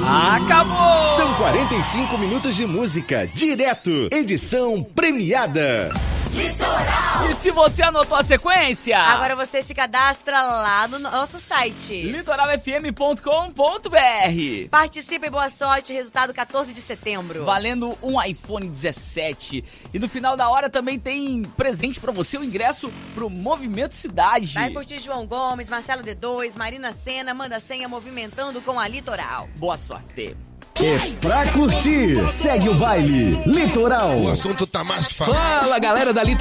Acabou! São 45 minutos de música, direto, edição premiada. Litoral! E se você anotou a sequência? Agora você se cadastra lá no nosso site. litoralfm.com.br. Participe e boa sorte, resultado 14 de setembro. Valendo um iPhone 17. E no final da hora também tem presente pra você, o ingresso pro Movimento Cidade. Vai curtir João Gomes, Marcelo D2, Marina Sena, Manda Senha, movimentando com a Litoral. Boa sorte. É pra curtir. Segue o baile. Litoral. O assunto tá mais que falado. Fala, galera da Litoral.